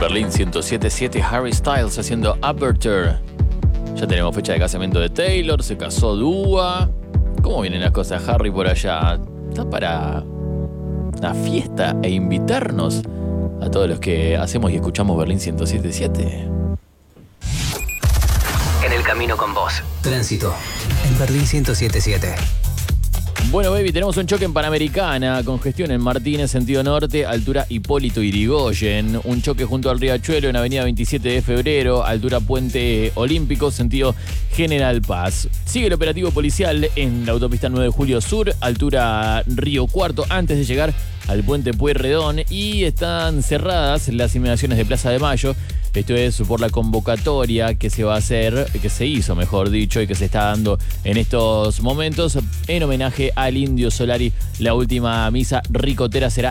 Berlín 107.7, Harry Styles haciendo Aperture. Ya tenemos fecha de casamiento de Taylor, se casó Dua. ¿Cómo vienen las cosas, Harry, por allá? ¿Está para una fiesta e invitarnos a todos los que hacemos y escuchamos Berlín 107.7? En el camino con vos. Tránsito en Berlín 107.7. Bueno, baby, tenemos un choque en Panamericana, congestión en Martínez, sentido norte, altura Hipólito Yrigoyen. Un choque junto al Riachuelo en avenida 27 de febrero, altura Puente Olímpico, sentido General Paz. Sigue el operativo policial en la autopista 9 de Julio Sur, altura Río Cuarto, antes de llegar al puente Pueyrredón, y están cerradas las inmediaciones de Plaza de Mayo. Esto es por la convocatoria que se va a hacer, que se hizo, mejor dicho, y que se está dando en estos momentos en homenaje al Indio Solari. La última misa ricotera será